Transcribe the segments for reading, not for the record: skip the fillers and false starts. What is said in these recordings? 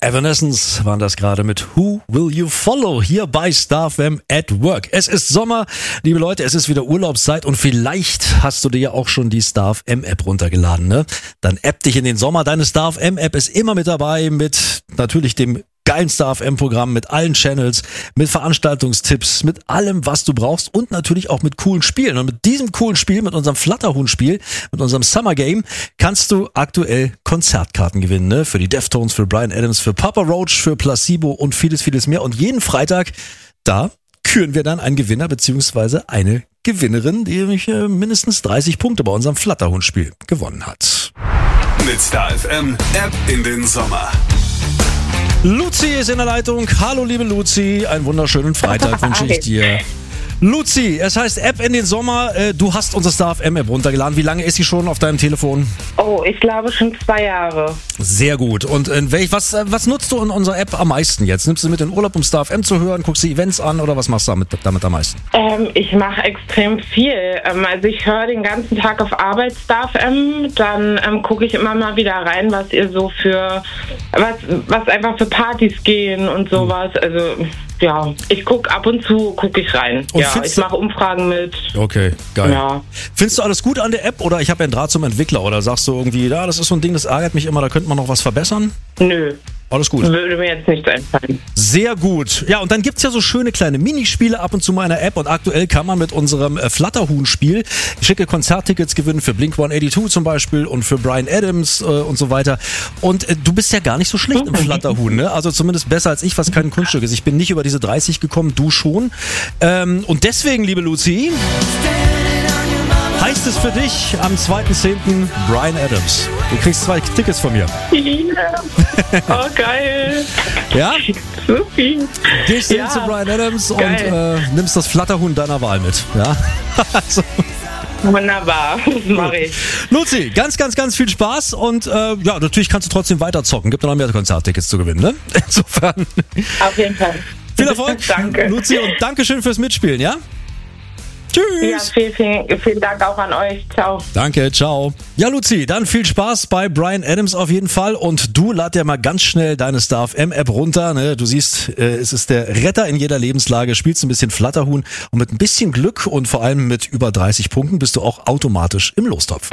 Evanescence waren das gerade mit Who Will You Follow hier bei Star FM at Work. Es ist Sommer, liebe Leute, es ist wieder Urlaubszeit und vielleicht hast du dir ja auch schon die Star FM App runtergeladen, ne? Dann app dich in den Sommer. Deine Star FM App ist immer mit dabei mit natürlich dem geilen Star FM Programm, mit allen Channels, mit Veranstaltungstipps, mit allem, was du brauchst und natürlich auch mit coolen Spielen. Und mit diesem coolen Spiel, mit unserem Flatterhuhn-Spiel, mit unserem Summer Game, kannst du aktuell Konzertkarten gewinnen, ne? Für die Deftones, für Bryan Adams, für Papa Roach, für Placebo und vieles, vieles mehr. Und jeden Freitag, da küren wir dann einen Gewinner beziehungsweise eine Gewinnerin, die mindestens 30 Punkte bei unserem Flatterhuhn-Spiel gewonnen hat. Mit Star FM App in den Sommer. Luzi ist in der Leitung. Hallo liebe Luzi, einen wunderschönen Freitag wünsche ich dir. Luzi, es heißt App in den Sommer. Du hast unsere Star FM App runtergeladen. Wie lange ist sie schon auf deinem Telefon? Oh, ich glaube schon 2 Jahre. Sehr gut. Und was nutzt du in unserer App am meisten jetzt? Nimmst du mit in den Urlaub, um Star FM zu hören? Guckst du Events an oder was machst du damit am meisten? Ich mache extrem viel. Also ich höre den ganzen Tag auf Arbeit Star FM. Dann gucke ich immer mal wieder rein, was ihr so was einfach für Partys gehen und sowas. Also ja, ich gucke ab und zu rein. Und ja, ich mache Umfragen mit. Okay, geil. Ja. Findest du alles gut an der App oder ich habe ja einen Draht zum Entwickler oder sagst du irgendwie, ja, das ist so ein Ding, das ärgert mich immer, da könnte man noch was verbessern? Nö. Alles gut. Würde mir jetzt nichts einfallen. Sehr gut. Ja, und dann gibt's ja so schöne kleine Minispiele ab und zu mal in der App und aktuell kann man mit unserem Flatterhuhn-Spiel schicke Konzerttickets gewinnen für Blink-182 zum Beispiel und für Bryan Adams und so weiter. Und du bist ja gar nicht so schlecht im Flatterhuhn, ne? Also zumindest besser als ich, was kein Kunststück ist. Ich bin nicht über diese 30 gekommen, du schon. Und deswegen, liebe Luzi, heißt es für dich am 2.10. Bryan Adams. Du kriegst 2 Tickets von mir. Ja. Oh, geil. Ja? Supi. Gehst du hin zu Bryan Adams geil. Und nimmst das Flatterhuhn deiner Wahl mit. Ja? Also. Wunderbar, das mache ich. Luzi, ganz, ganz, ganz viel Spaß und ja, natürlich kannst du trotzdem weiter zocken. Gibt noch mehr Konzerttickets zu gewinnen, ne? Insofern. Auf jeden Fall. Viel Erfolg, Danke. Luzi, und Dankeschön fürs Mitspielen, ja? Tschüss. Ja, vielen Dank auch an euch. Ciao. Danke, ciao. Ja, Luzi, dann viel Spaß bei Bryan Adams auf jeden Fall. Und du lad dir mal ganz schnell deine Star FM App runter. Ne? Du siehst, es ist der Retter in jeder Lebenslage. Spielst ein bisschen Flatterhuhn und mit ein bisschen Glück und vor allem mit über 30 Punkten bist du auch automatisch im Lostopf.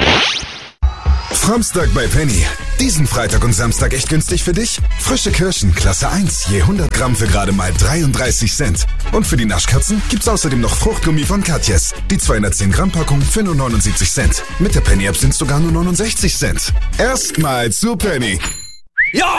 Samstag bei Penny. Diesen Freitag und Samstag echt günstig für dich? Frische Kirschen, Klasse 1, je 100 Gramm für gerade mal 33 Cent. Und für die Naschkatzen gibt's außerdem noch Fruchtgummi von Katjes. Die 210 Gramm Packung für nur 79 Cent. Mit der Penny App sind's sogar nur 69 Cent. Erstmal zu Penny. Ja,